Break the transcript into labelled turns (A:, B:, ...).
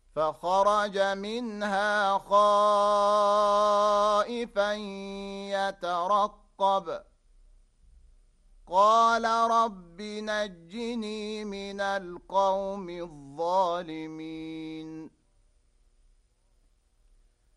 A: فخرج منها خائفا يترقب قال رب نجني من القوم الظالمين